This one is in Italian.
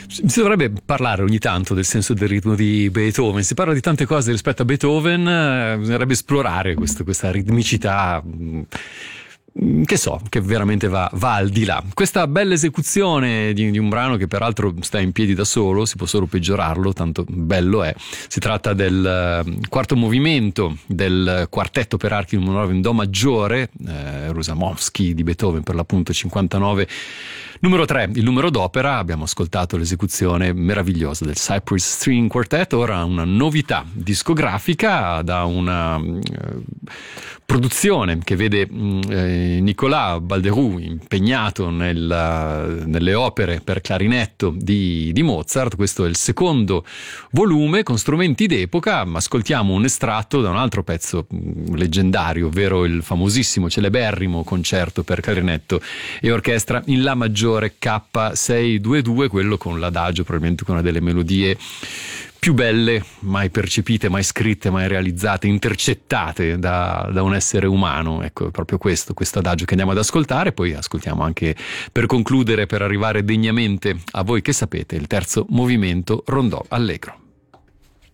Si dovrebbe parlare ogni tanto del senso del ritmo di Beethoven. Si parla di tante cose rispetto a Beethoven, bisognerebbe esplorare questa ritmicità, che veramente va al di là. Questa bella esecuzione di un brano che peraltro sta in piedi da solo, si può solo peggiorarlo, tanto bello è. Si tratta del quarto movimento del quartetto per archi numero 9 in Do maggiore, Rusamovsky di Beethoven, per l'appunto 59. Numero 3, il numero d'opera. Abbiamo ascoltato l'esecuzione meravigliosa del Cypress String Quartet. Ora una novità discografica da una produzione che vede Nicolas Balderoux impegnato nelle opere per clarinetto di Mozart. Questo è il secondo volume con strumenti d'epoca, ma ascoltiamo un estratto da un altro pezzo leggendario, ovvero il famosissimo, celeberrimo concerto per clarinetto e orchestra in La maggiore K622, quello con l'adagio, probabilmente con una delle melodie più belle mai percepite, mai scritte, mai realizzate, intercettate da un essere umano. Ecco, proprio questo adagio che andiamo ad ascoltare. Poi ascoltiamo anche, per concludere, per arrivare degnamente a voi che sapete, il terzo movimento, Rondò allegro.